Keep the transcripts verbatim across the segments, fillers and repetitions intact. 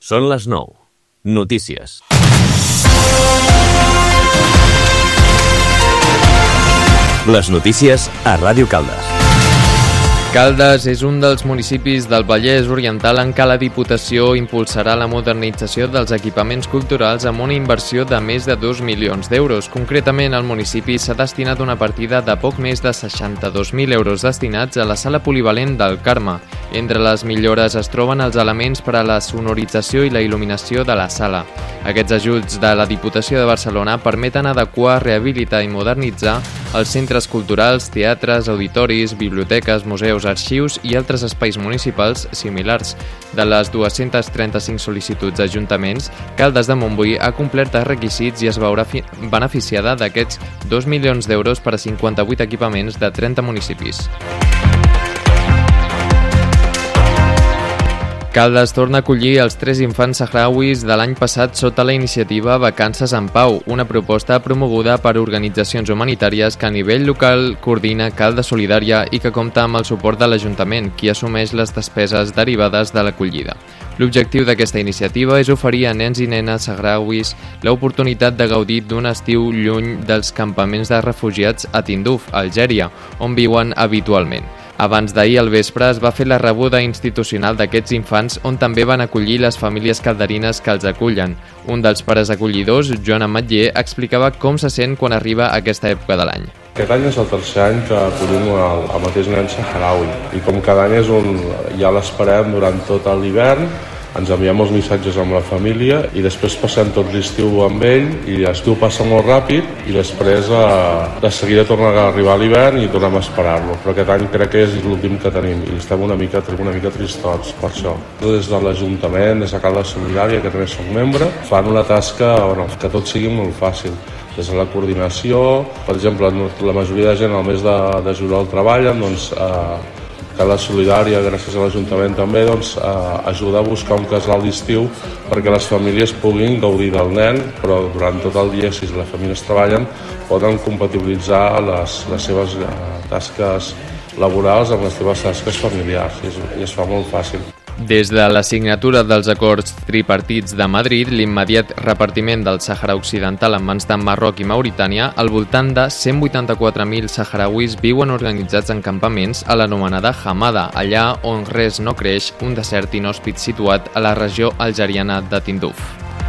Són les nou. Notícies. Les notícies a Ràdio Caldes. Caldes és un dels municipis del Vallès Oriental en què la Diputació impulsarà la modernització dels equipaments culturals amb una inversió de més de dos milions d'euros. Concretament, al municipi s'ha destinat una partida de poc més de seixanta-dos mil euros destinats a la sala polivalent del Carme. Entre les millores es troben els elements per a la sonorització i la il·luminació de la sala. Aquests ajuts de la Diputació de Barcelona permeten adequar, rehabilitar i modernitzar els centres culturals, teatres, auditoris, biblioteques, museus, arxius i altres espais municipals similars. De les dues-centes trenta-cinc sol·licituds d'ajuntaments, Caldes de Montbui ha complert els requisits i es veurà beneficiada d'aquests dos milions d'euros per a cinquanta-vuit equipaments de trenta municipis. Caldes torna a acollir els tres infants sahrauis de l'any passat sota la iniciativa Vacances en Pau, una proposta promoguda per organitzacions humanitàries que a nivell local coordina Caldes Solidària i que compta amb el suport de l'Ajuntament, qui assumeix les despeses derivades de l'acollida. L'objectiu d'aquesta iniciativa és oferir a nens i nenes sahrauis l'oportunitat de gaudir d'un estiu lluny dels campaments de refugiats a Tinduf, Algèria, on viuen habitualment. Abans d'ahir al vespre es va fer la rebuda institucional d'aquests infants on també van acollir les famílies calderines que els acullen. Un dels pares acollidors, Joan Ametller, explicava com se sent quan arriba aquesta època de l'any. Aquest any és el tercer any que acollim el, el mateix nen saharaui i com cada any és un, ja l'esperem durant tot l'hivern, ens enviem els missatges amb la família i després passem tot l'estiu amb ell i l'estiu passa molt ràpid i després eh, de seguida torna a arribar l'hivern i tornem a esperar-lo. Però aquest any crec que és l'últim que tenim i estem una mica, una mica tristots per això. Des de l'Ajuntament, des de Caldes Solidària, que també soc membre, fan una tasca bueno, que tot sigui molt fàcil. Des de la coordinació, per exemple, la majoria de gent al mes de, de juliol treballen, doncs eh, Caldes Solidària, gràcies a l'Ajuntament també, doncs, eh, ajuda a buscar un casal d'estiu perquè les famílies puguin gaudir del nen, però durant tot el dia, si les famílies treballen, poden compatibilitzar les, les seves eh, tasques laborals amb les seves tasques familiars i es, i es fa molt fàcil. Des de la signatura dels acords tripartits de Madrid, l'immediat repartiment del Sàhara Occidental en mans de Marroc i Mauritània, al voltant de cent vuitanta-quatre mil sahrauis viuen organitzats en campaments a l'anomenada Hamada, allà on res no creix, un desert inhòspit situat a la regió algeriana de Tinduf.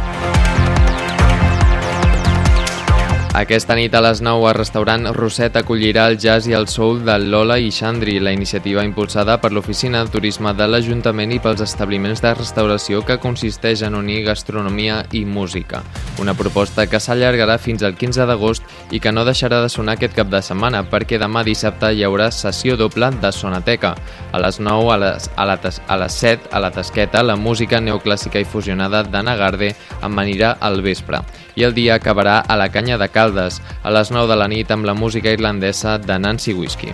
Aquesta nit a les nou el restaurant Roset acollirà el jazz i el soul de Lola i Xandri, la iniciativa impulsada per l'Oficina de Turisme de l'Ajuntament i pels establiments de restauració que consisteix en unir gastronomia i música. Una proposta que s'allargarà fins al quinze d'agost i que no deixarà de sonar aquest cap de setmana perquè demà dissabte hi haurà sessió doble de Sonateca. A les nou, a les, a la, a les set, a la Tasqueta, la música neoclàssica i fusionada d'Anna Garde amanirà al vespre. I el dia acabarà a la Canya de Caldes, a les nou de la nit amb la música irlandesa de Nancy Whiskey.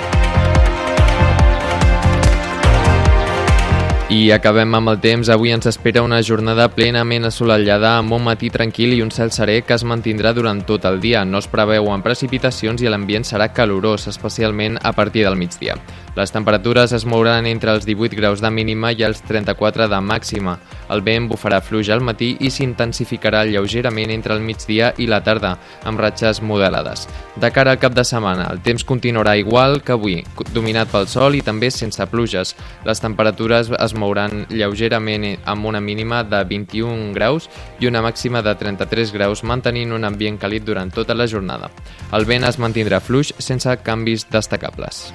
I acabem amb el temps. Avui ens espera una jornada plenament assolellada amb un matí tranquil i un cel serè que es mantindrà durant tot el dia. No es preveuen precipitacions i l'ambient serà calorós, especialment a partir del migdia. Les temperatures es mouran entre els divuit graus de mínima i els trenta-quatre de màxima. El vent bufarà fluix al matí i s'intensificarà lleugerament entre el migdia i la tarda, amb ratxes moderades. De cara al cap de setmana, el temps continuarà igual que avui, dominat pel sol i també sense pluges. Les temperatures es mouran lleugerament amb una mínima de vint-i-un graus i una màxima de trenta-tres graus, mantenint un ambient càlid durant tota la jornada. El vent es mantindrà fluix sense canvis destacables.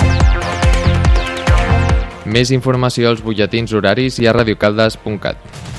Més informació als butlletins horaris i a radiocaldes punt cat.